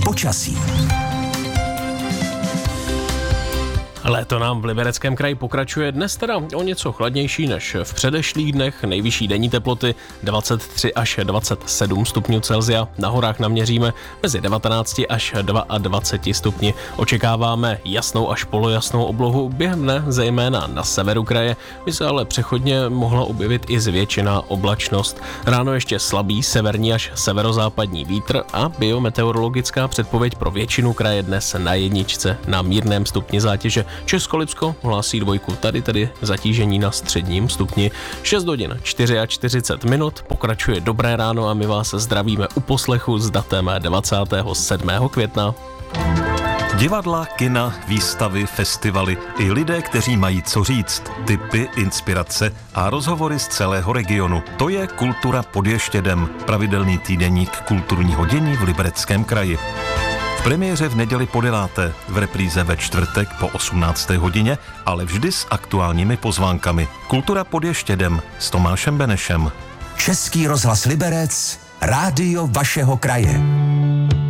Počasí. Léto nám v Libereckém kraji pokračuje dnes teda o něco chladnější než v předešlých dnech. Nejvyšší denní teploty 23 až 27 stupňů Celsia. Na horách naměříme mezi 19 až 22 stupni. Očekáváme jasnou až polojasnou oblohu během dne, zejména na severu kraje. By se ale přechodně mohla objevit i zvětšená oblačnost. Ráno ještě slabý severní až severozápadní vítr a biometeorologická předpověď pro většinu kraje dnes na jedničce na mírném stupni zátěže. Českolipsko hlásí dvojku, tady zatížení na středním stupni. 6 hodin 44 minut, pokračuje dobré ráno a my vás zdravíme u poslechu s datem 27. května. Divadla, kina, výstavy, festivaly i lidé, kteří mají co říct, tipy, inspirace a rozhovory z celého regionu. To je Kultura pod Ještědem, pravidelný týdeník kulturního dění v Libereckém kraji. V premiéře v neděli po 9., v repríze ve čtvrtek po 18. hodině, ale vždy s aktuálními pozvánkami. Kultura pod Ještědem s Tomášem Benešem. Český rozhlas Liberec, rádio vašeho kraje.